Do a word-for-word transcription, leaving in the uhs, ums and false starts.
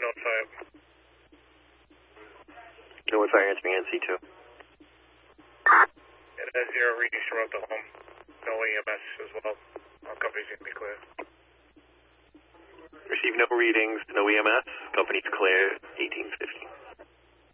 notify it. No fire answering N C two. It has zero readings throughout the home. No E M S as well. All companies can be clear. Receive no readings, no E M S. Company's clear, eighteen fifty.